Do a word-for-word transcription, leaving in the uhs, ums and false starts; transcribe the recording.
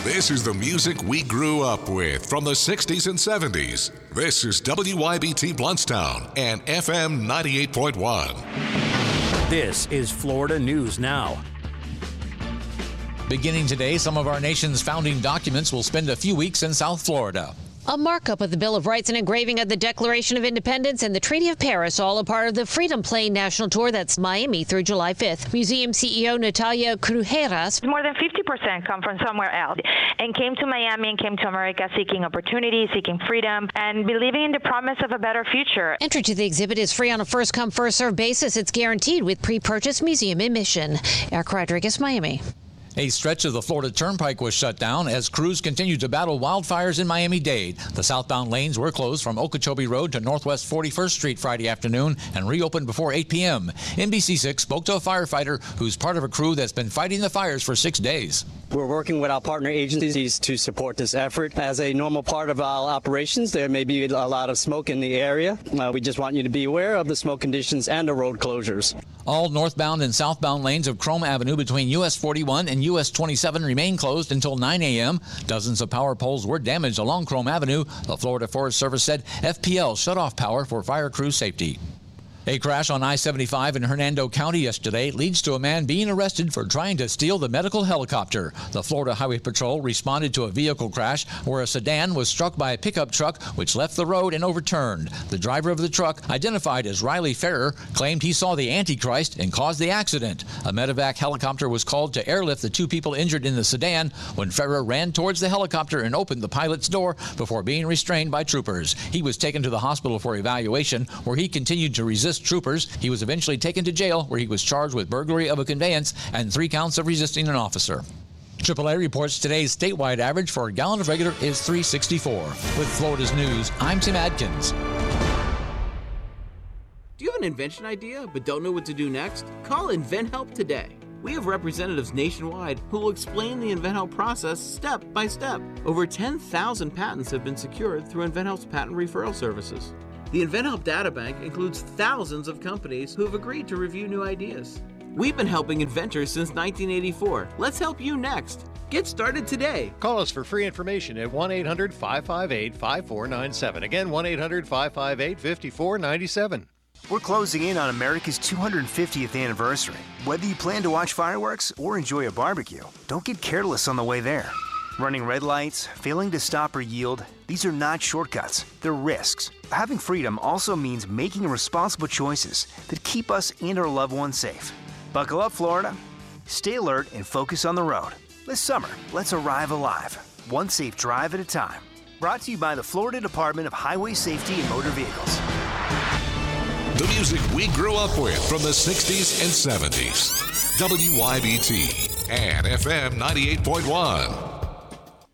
This is the music we grew up with from the sixties and seventies. This is W Y B T Bluntstown and F M ninety-eight point one. This is Florida News Now. Beginning today, some of our nation's founding documents will spend a few weeks in South Florida. A markup of the Bill of Rights, an engraving of the Declaration of Independence, and the Treaty of Paris, all a part of the Freedom Plane National Tour that's Miami through July fifth. Museum C E O Natalia Crujeras. More than fifty percent come from somewhere else and came to Miami and came to America seeking opportunity, seeking freedom, and believing in the promise of a better future. Entry to the exhibit is free on a first-come, first-served basis. It's guaranteed with pre-purchase museum admission. Eric Rodriguez, Miami. A stretch of the Florida Turnpike was shut down as crews continued to battle wildfires in Miami-Dade. The southbound lanes were closed from Okeechobee Road to Northwest forty-first Street Friday afternoon and reopened before eight p.m. N B C six spoke to a firefighter who's part of a crew that's been fighting the fires for six days. We're working with our partner agencies to support this effort. As a normal part of our operations, there may be a lot of smoke in the area. Uh, we just want you to be aware of the smoke conditions and the road closures. All northbound and southbound lanes of Chrome Avenue between U S forty-one and U S twenty-seven remain closed until nine a.m. Dozens of power poles were damaged along Chrome Avenue. The Florida Forest Service said F P L shut off power for fire crew safety. A crash on I seventy-five in Hernando County yesterday leads to a man being arrested for trying to steal the medical helicopter. The Florida Highway Patrol responded to a vehicle crash where a sedan was struck by a pickup truck which left the road and overturned. The driver of the truck, identified as Riley Ferrer, claimed he saw the Antichrist and caused the accident. A medevac helicopter was called to airlift the two people injured in the sedan when Ferrer ran towards the helicopter and opened the pilot's door before being restrained by troopers. He was taken to the hospital for evaluation where he continued to resist troopers. He was eventually taken to jail where he was charged with burglary of a conveyance and three counts of resisting an officer. triple A reports today's statewide average for a gallon of regular is three sixty-four. With Florida's News, I'm Tim Adkins. Do you have an invention idea but don't know what to do next? Call InventHelp today. We have representatives nationwide who will explain the InventHelp process step by step. Over ten thousand patents have been secured through InventHelp's patent referral services. The InventHelp Databank includes thousands of companies who have agreed to review new ideas. We've been helping inventors since nineteen eighty-four. Let's help you next. Get started today. Call us for free information at one eight hundred five five eight five four nine seven. Again, one eight hundred five five eight five four nine seven. We're closing in on America's two hundred fiftieth anniversary. Whether you plan to watch fireworks or enjoy a barbecue, don't get careless on the way there. Running red lights, failing to stop or yield, these are not shortcuts, they're risks. Having freedom also means making responsible choices that keep us and our loved ones safe. Buckle up, Florida. Stay alert and focus on the road. This summer, let's arrive alive, one safe drive at a time. Brought to you by the Florida Department of Highway Safety and Motor Vehicles. The music we grew up with from the sixties and seventies. W Y B T and F M ninety-eight point one.